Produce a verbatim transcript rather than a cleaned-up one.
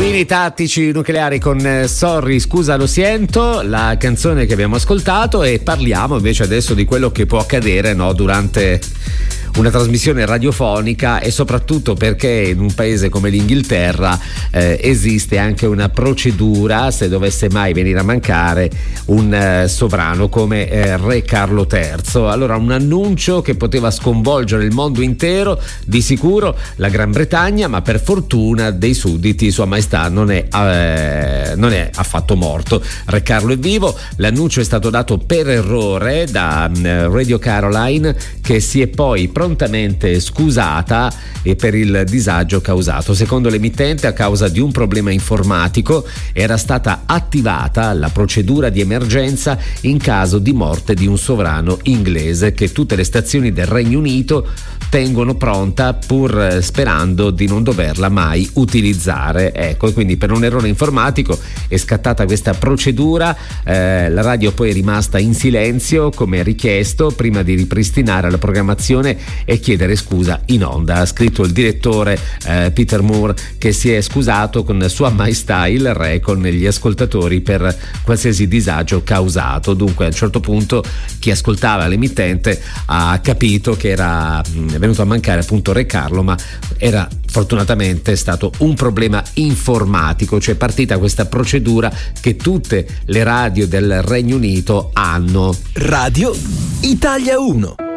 Fini tattici nucleari con eh, Sorry, scusa lo siento, la canzone che abbiamo ascoltato, e parliamo invece adesso di quello che può accadere, no, durante una trasmissione radiofonica, e soprattutto perché in un paese come l'Inghilterra eh, esiste anche una procedura se dovesse mai venire a mancare un eh, sovrano come eh, Re Carlo terzo. Allora, un annuncio che poteva sconvolgere il mondo intero, di sicuro la Gran Bretagna, ma per fortuna dei sudditi Sua Maestà non è, eh, non è affatto morto. Re Carlo è vivo. L'annuncio è stato dato per errore da eh, Radio Caroline, che si è poi prontamente scusata e per il disagio causato. Secondo l'emittente, a causa di un problema informatico, era stata attivata la procedura di emergenza in caso di morte di un sovrano inglese, che tutte le stazioni del Regno Unito tengono pronta, pur sperando di non doverla mai utilizzare. Ecco, quindi per un errore informatico è scattata questa procedura. Eh, la radio poi è rimasta in silenzio come richiesto prima di ripristinare la programmazione e chiedere scusa in onda. Ha scritto il direttore eh, Peter Moore, che si è scusato con Sua Maestà il Re, con gli ascoltatori, per qualsiasi disagio causato. Dunque, a un certo punto chi ascoltava l'emittente ha capito che era mh, venuto a mancare appunto Re Carlo, ma era fortunatamente stato un problema informatico, cioè partita questa procedura che tutte le radio del Regno Unito hanno. Radio Italia uno.